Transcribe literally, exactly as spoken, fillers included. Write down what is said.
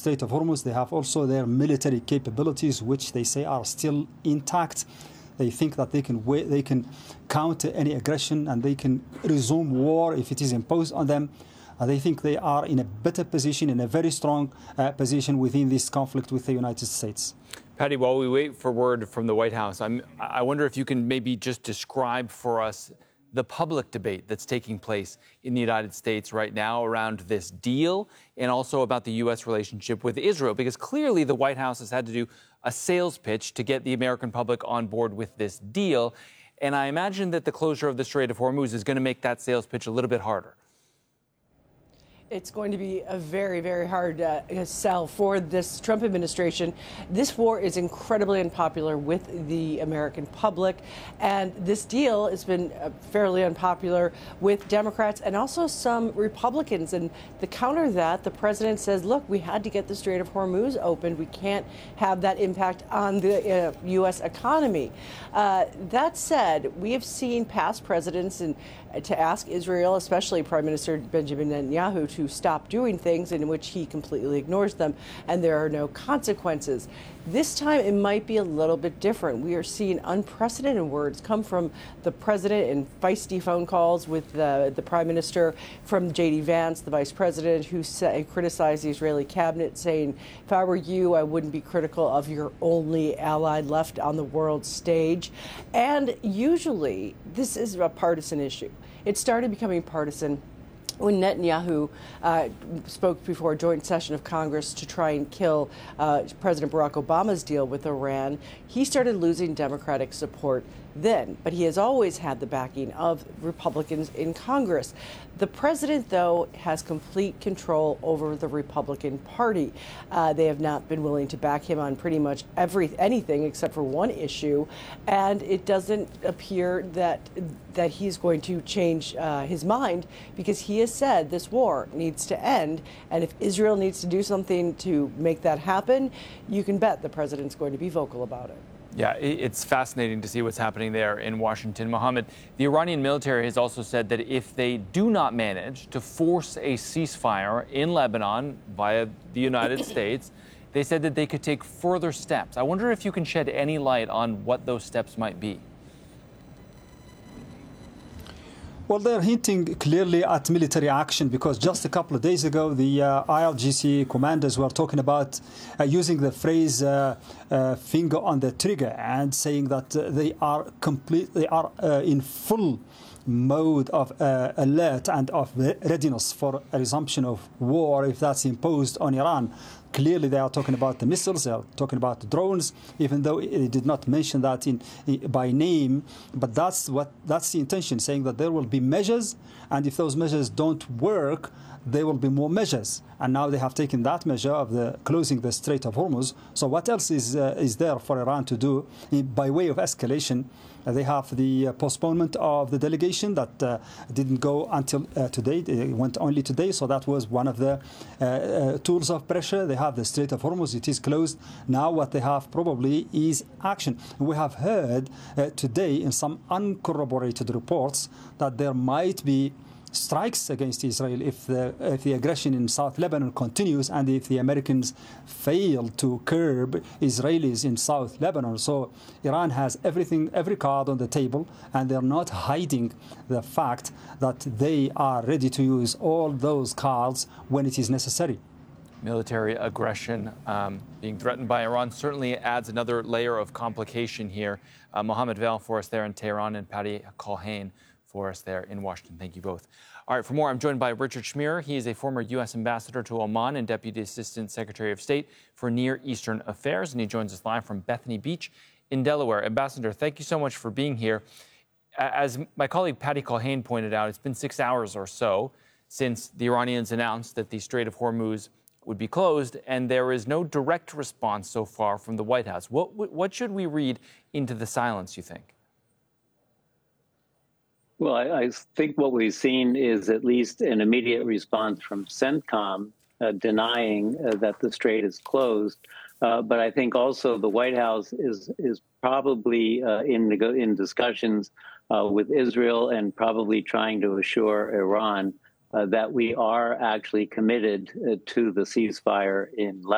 Strait of Hormuz. They have also their military capabilities, which they say are still intact. They think that they can wa- they can counter any aggression and they can resume war if it is imposed on them. Uh, they think they are in a better position, in a very strong uh, position within this conflict with the United States. Patty, while we wait for word from the White House, I'm, I wonder if you can maybe just describe for us the public debate that's taking place in the United States right now around this deal and also about the U S relationship with Israel, because clearly the White House has had to do a sales pitch to get the American public on board with this deal. And I imagine that the closure of the Strait of Hormuz is going to make that sales pitch a little bit harder. It's going to be a very, very hard uh, sell for this Trump administration. This war is incredibly unpopular with the American public, and this deal has been uh, fairly unpopular with Democrats and also some Republicans. And to counter that, the president says, look, we had to get the Strait of Hormuz opened. We can't have that impact on the uh, U S economy. Uh, that said, we have seen past presidents and uh, to ask Israel, especially Prime Minister Benjamin Netanyahu, to stop doing things in which he completely ignores them, and there are no consequences. This time it might be a little bit different. We are seeing unprecedented words come from the president in feisty phone calls with the, the prime minister, from J D Vance, the vice president, who sa- criticized the Israeli cabinet, saying, if I were you, I wouldn't be critical of your only ally left on the world stage. And usually this is a partisan issue. It started becoming partisan when Netanyahu uh, spoke before a joint session of Congress to try and kill uh, President Barack Obama's deal with Iran. He started losing Democratic support then, but he has always had the backing of Republicans in Congress. The president, though, has complete control over the Republican Party. Uh, they have not been willing to back him on pretty much every anything except for one issue, and it doesn't appear that that he's going to change uh, his mind, because he has said this war needs to end, and if Israel needs to do something to make that happen, you can bet the president's going to be vocal about it. Yeah, it's fascinating to see what's happening there in Washington. Mohammed, the Iranian military has also said that if they do not manage to force a ceasefire in Lebanon via the United States, they said that they could take further steps. I wonder if you can shed any light on what those steps might be. Well, they're hinting clearly at military action, because just a couple of days ago, the uh, I R G C commanders were talking about uh, using the phrase uh, uh, finger on the trigger and saying that uh, they are complete, they are uh, in full mode of uh, alert and of readiness for a resumption of war if that's imposed on Iran. Clearly, they are talking about the missiles, they are talking about the drones, even though they did not mention that in, in by name. But that's what that's the intention, saying that there will be measures, and if those measures don't work, there will be more measures. And now they have taken that measure of the closing the Strait of Hormuz. So what else is uh, is there for Iran to do by way of escalation? Uh, they have the uh, postponement of the delegation that uh, didn't go until uh, today. It went only today. So that was one of the uh, uh, tools of pressure. They have the Strait of Hormuz. It is closed. Now what they have probably is action. We have heard uh, today in some uncorroborated reports that there might be strikes against Israel if the if the aggression in South Lebanon continues, and if the Americans fail to curb Israelis in South Lebanon. So Iran has everything, every card on the table, and they're not hiding the fact that they are ready to use all those cards when it is necessary. Military aggression um, being threatened by Iran certainly adds another layer of complication here. Uh, Mohammed Val for us there in Tehran, and Patty Culhane for us there in Washington. Thank you both. All right, for more, I'm joined by Richard Schmier. He is a former U S ambassador to Oman and Deputy Assistant Secretary of State for Near Eastern Affairs, and he joins us live from Bethany Beach in Delaware. Ambassador, thank you so much for being here. As my colleague Patty Culhane pointed out, it's been six hours or so since the Iranians announced that the Strait of Hormuz would be closed, and there is no direct response so far from the White House. What, what should we read into the silence, you think? Well, I, I think what we've seen is at least an immediate response from CENTCOM uh, denying uh, that the strait is closed. Uh, but I think also the White House is is probably uh, in in discussions uh, with Israel, and probably trying to assure Iran uh, that we are actually committed uh, to the ceasefire in Lebanon.